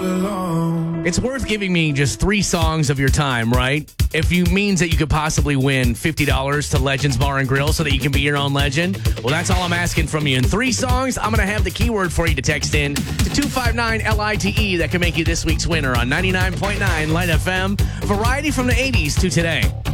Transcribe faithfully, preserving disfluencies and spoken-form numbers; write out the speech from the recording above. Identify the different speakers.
Speaker 1: belong.
Speaker 2: It's worth giving me just three songs of your time, right? If you means that you could possibly win fifty dollars to Legends Bar and Grill so that you can be your own legend, well, that's all I'm asking from you. In three songs, I'm going to have the keyword for you to text in to two five nine L I T E that can make you this week's winner on ninety-nine point nine Light F M. Variety from the eighties to today.